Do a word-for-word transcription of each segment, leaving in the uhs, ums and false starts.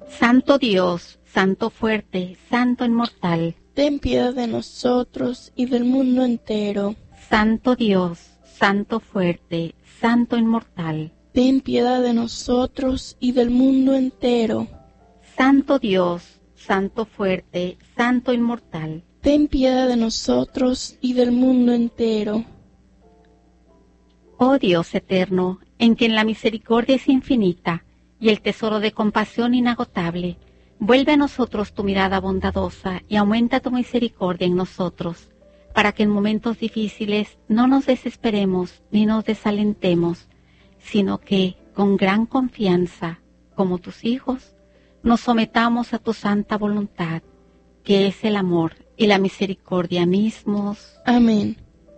Santo Dios, Santo fuerte, Santo inmortal, ten piedad de nosotros y del mundo entero. Santo Dios, Santo fuerte, Santo inmortal, ten piedad de nosotros y del mundo entero. Santo Dios, Santo fuerte, Santo inmortal, ten piedad de nosotros y del mundo entero. Oh Dios eterno, en quien la misericordia es infinita y el tesoro de compasión inagotable, vuelve a nosotros tu mirada bondadosa y aumenta tu misericordia en nosotros, para que en momentos difíciles no nos desesperemos ni nos desalentemos, sino que, con gran confianza, como tus hijos, nos sometamos a tu santa voluntad, que es el amor y la misericordia mismos. Amén.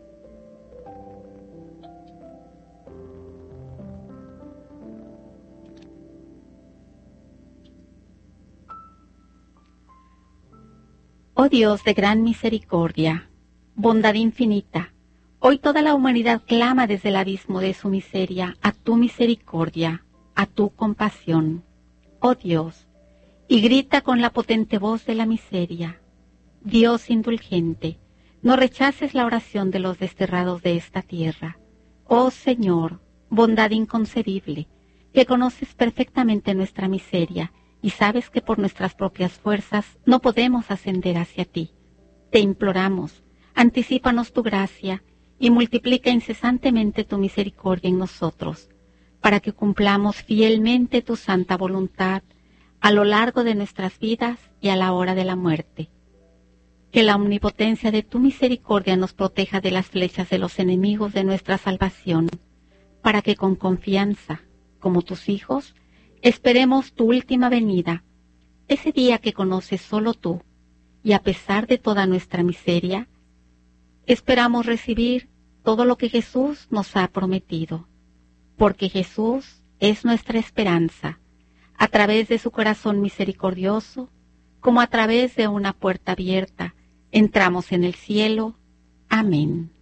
Oh Dios de gran misericordia, bondad infinita, hoy toda la humanidad clama desde el abismo de su miseria a tu misericordia, a tu compasión, oh Dios, y grita con la potente voz de la miseria. Dios indulgente, no rechaces la oración de los desterrados de esta tierra. Oh Señor, bondad inconcebible, que conoces perfectamente nuestra miseria y sabes que por nuestras propias fuerzas no podemos ascender hacia ti. Te imploramos, anticípanos tu gracia y multiplica incesantemente tu misericordia en nosotros, para que cumplamos fielmente tu santa voluntad a lo largo de nuestras vidas y a la hora de la muerte. Que la omnipotencia de tu misericordia nos proteja de las flechas de los enemigos de nuestra salvación, para que con confianza, como tus hijos, esperemos tu última venida, ese día que conoces solo tú, y a pesar de toda nuestra miseria, esperamos recibir todo lo que Jesús nos ha prometido, porque Jesús es nuestra esperanza, a través de su corazón misericordioso, como a través de una puerta abierta, entramos en el cielo. Amén.